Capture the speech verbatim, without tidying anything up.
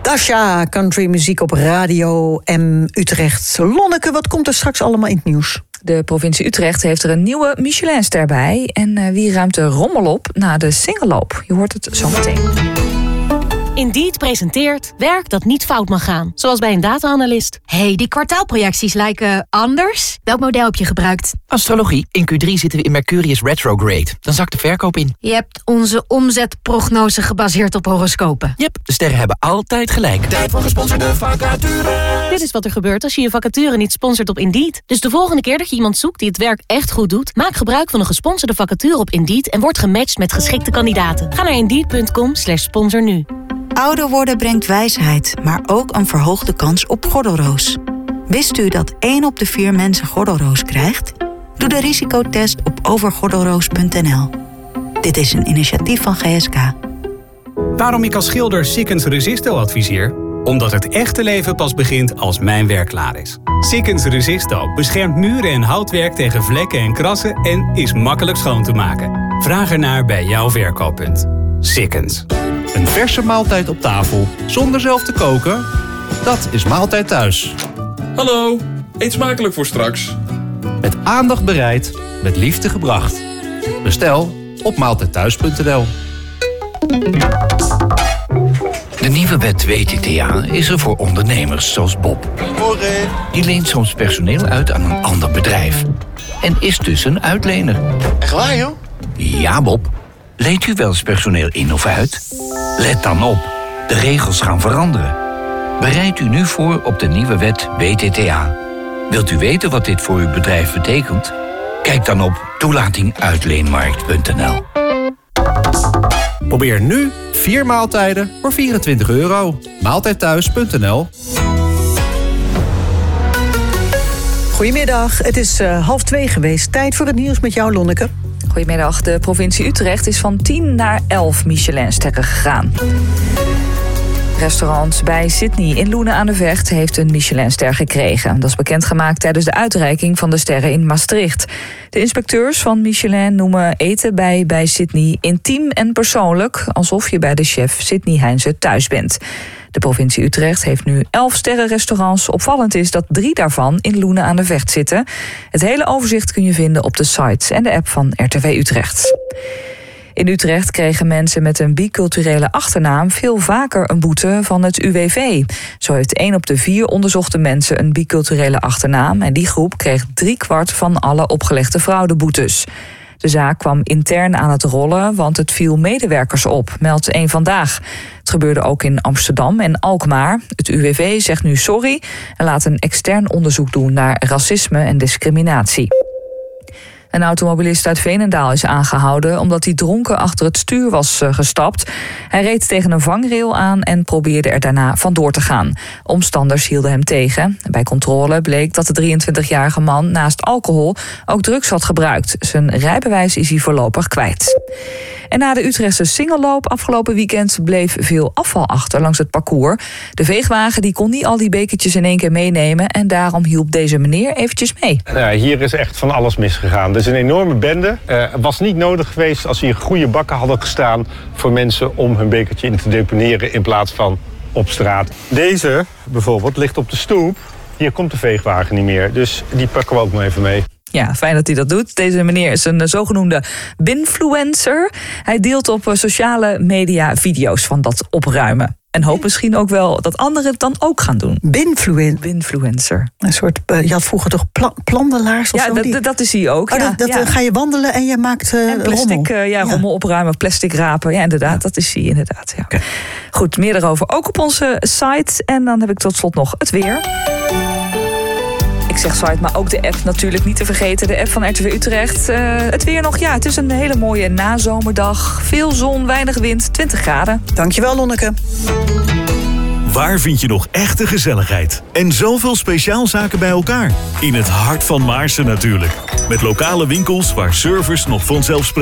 Tasha, country muziek op Radio M Utrecht. Lonneke, wat komt er straks allemaal in het nieuws? De provincie Utrecht heeft er een nieuwe Michelinster bij. En uh, wie ruimt de rommel op na de singelloop? Je hoort het zo meteen. Indeed presenteert werk dat niet fout mag gaan. Zoals bij een data-analyst. hey, die kwartaalprojecties lijken anders. Welk model heb je gebruikt? Astrologie. In Q drie zitten we in Mercurius retrograde. Dan zakt de verkoop in. Je hebt onze omzetprognose gebaseerd op horoscopen. Yep, de sterren hebben altijd gelijk. Tijd voor gesponsorde vacatures. Dit is wat er gebeurt als je je vacature niet sponsort op Indeed. Dus de volgende keer dat je iemand zoekt die het werk echt goed doet, maak gebruik van een gesponsorde vacature op Indeed en word gematcht met geschikte kandidaten. Ga naar indeed.com slash sponsor nu. Ouder worden brengt wijsheid, maar ook een verhoogde kans op gordelroos. Wist u dat één op de vier mensen gordelroos krijgt? Doe de risicotest op overgordelroos punt n l. Dit is een initiatief van G S K. Waarom ik als schilder Sikkens Resisto adviseer? Omdat het echte leven pas begint als mijn werk klaar is. Sikkens Resisto beschermt muren en houtwerk tegen vlekken en krassen en is makkelijk schoon te maken. Vraag ernaar bij jouw verkooppunt. Sikkens. Een verse maaltijd op tafel, zonder zelf te koken? Dat is Maaltijd Thuis. Hallo, eet smakelijk voor straks. Met aandacht bereid, met liefde gebracht. Bestel op maaltijd thuis punt n l. De nieuwe wet W T T A is er voor ondernemers zoals Bob. Morgen. Die leent soms personeel uit aan een ander bedrijf. En is dus een uitlener. Echt waar, joh? Ja, Bob. Leent u wel eens personeel in of uit? Let dan op. De regels gaan veranderen. Bereid u nu voor op de nieuwe wet W T T A. Wilt u weten wat dit voor uw bedrijf betekent? Kijk dan op toelating uitleenmarkt punt n l. Probeer nu vier maaltijden voor vierentwintig euro. maaltijd thuis punt n l. Goedemiddag, het is uh, half twee geweest. Tijd voor het nieuws met jou, Lonneke. Goedemiddag, de provincie Utrecht is van tien naar elf Michelinsterren gegaan. Restaurant bij Sydney in Loenen aan de Vecht heeft een Michelinster gekregen. Dat is bekendgemaakt tijdens de uitreiking van de sterren in Maastricht. De inspecteurs van Michelin noemen eten bij bij Sydney intiem en persoonlijk, alsof je bij de chef Sydney Heinze thuis bent. De provincie Utrecht heeft nu elf sterrenrestaurants. Opvallend is dat drie daarvan in Loenen aan de Vecht zitten. Het hele overzicht kun je vinden op de site en de app van R T W Utrecht. In Utrecht kregen mensen met een biculturele achternaam veel vaker een boete van het U W V. Zo heeft één op de vier onderzochte mensen een biculturele achternaam en die groep kreeg driekwart van alle opgelegde fraudeboetes. De zaak kwam intern aan het rollen, want het viel medewerkers op, meldt één Vandaag. Het gebeurde ook in Amsterdam en Alkmaar. Het U W V zegt nu sorry en laat een extern onderzoek doen naar racisme en discriminatie. Een automobilist uit Veenendaal is aangehouden omdat hij dronken achter het stuur was gestapt. Hij reed tegen een vangrail aan en probeerde er daarna vandoor te gaan. Omstanders hielden hem tegen. Bij controle bleek dat de drieëntwintigjarige man naast alcohol ook drugs had gebruikt. Zijn rijbewijs is hij voorlopig kwijt. En na de Utrechtse singelloop afgelopen weekend bleef veel afval achter langs het parcours. De veegwagen die kon niet al die bekertjes in één keer meenemen en daarom hielp deze meneer eventjes mee. Ja, hier is echt van alles misgegaan. Het is een enorme bende. Uh, het was niet nodig geweest als hier goede bakken hadden gestaan voor mensen om hun bekertje in te deponeren in plaats van op straat. Deze bijvoorbeeld ligt op de stoep. Hier komt de veegwagen niet meer, dus die pakken we ook nog even mee. Ja, fijn dat hij dat doet. Deze meneer is een zogenoemde binfluencer. Hij deelt op sociale media video's van dat opruimen. En hoopt misschien ook wel dat anderen het dan ook gaan doen. Binfluen- Binfluencer. Een soort, uh, je had vroeger toch pla- plandelaars of ja, zo? Dat, die... dat is hij ook. Oh, ja, dat, dat ja. ga je wandelen en je maakt uh, en plastic, rommel. Uh, ja, ja, rommel opruimen, plastic rapen. Ja, inderdaad, ja. Dat is hij inderdaad. Ja. Okay. Goed, meer daarover ook op onze site. En dan heb ik tot slot nog het weer. Ik zeg site, maar ook de app natuurlijk niet te vergeten. De app van R T W Utrecht. Uh, het weer nog, ja, het is een hele mooie nazomerdag. Veel zon, weinig wind, twintig graden. Dankjewel, Lonneke. Waar vind je nog echte gezelligheid? En zoveel speciaalzaken bij elkaar? In het hart van Maarsen natuurlijk. Met lokale winkels waar service nog vanzelfsprekend